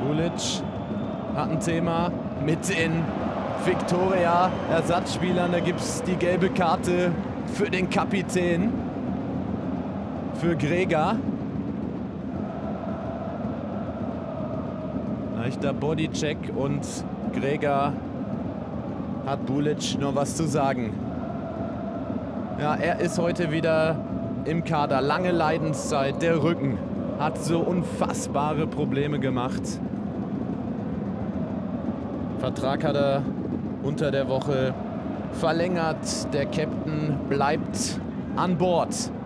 Bulic hat ein Thema mit den Viktoria-Ersatzspielern. Da gibt es die gelbe Karte für den Kapitän, für Grega. Leichter Bodycheck und Grega hat Bulic noch was zu sagen. Ja, er ist heute wieder im Kader. Lange Leidenszeit, der Rücken hat so unfassbare Probleme gemacht. Vertrag hat er unter der Woche verlängert. Der Captain bleibt an Bord.